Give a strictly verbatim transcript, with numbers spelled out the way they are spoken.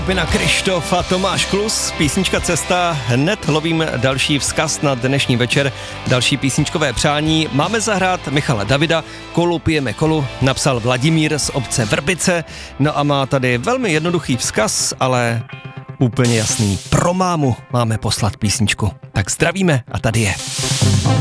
Pina Krištof a Tomáš Klus, písnička Cesta, hned lovím další vzkaz na dnešní večer, další písničkové přání. Máme zahrát Michala Davida, Kolu pijeme kolu, napsal Vladimír z obce Vrbice, no a má tady velmi jednoduchý vzkaz, ale úplně jasný. Pro mámu máme poslat písničku. Tak zdravíme a tady je.